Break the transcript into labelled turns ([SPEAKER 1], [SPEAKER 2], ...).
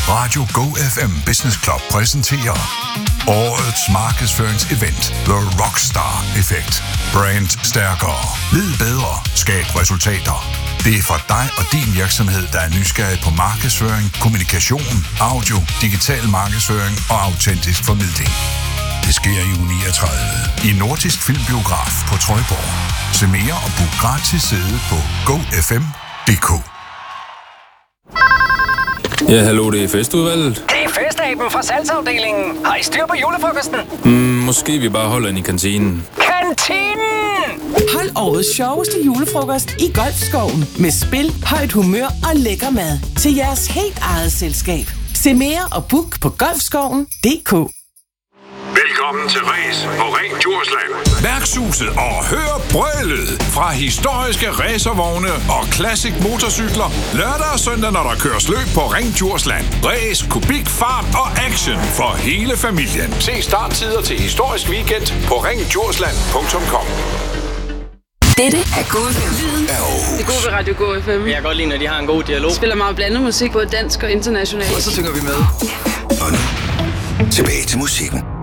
[SPEAKER 1] Radio Go FM Business Club præsenterer årets markedsføringsevent, The Rockstar Effect. Brand stærkere. Lid bedre. Skab resultater. Det er for dig og din virksomhed, der er nysgerrig på markedsføring, kommunikation, audio, digital markedsføring og autentisk formidling. Det sker i uge 39 i Nordisk Filmbiograf på Trøjborg. Se mere og book gratis sæde på gofm.dk.
[SPEAKER 2] Ja, hallo, det er festudvalget.
[SPEAKER 3] Det er festaben fra salgsafdelingen. Har I styr på julefrokosten?
[SPEAKER 2] Måske vi bare holder den i kantinen.
[SPEAKER 3] Kantinen!
[SPEAKER 4] Hold årets sjoveste julefrokost i Golfskoven med spil, højt humør og lækker mad til jeres helt eget selskab. Se mere og book på golfskoven.dk.
[SPEAKER 5] Velkommen til Ræs på Ring Djursland.
[SPEAKER 1] Værkshuset og hør brølet fra historiske racervogne og classic motorcykler. Lørdag og søndag, når der køres løb på Ring Djursland. Ræs, kubik, fart og action for hele familien. Se starttider til historisk weekend på ringdjursland.com.
[SPEAKER 6] Dette er God FM.
[SPEAKER 7] Det er gode ved Radio Go FM.
[SPEAKER 8] Jeg kan godt lide, når de har en god dialog.
[SPEAKER 7] Spiller meget blandet musik, både dansk og international.
[SPEAKER 8] Og så synger vi med.
[SPEAKER 9] Og nu, tilbage til musikken.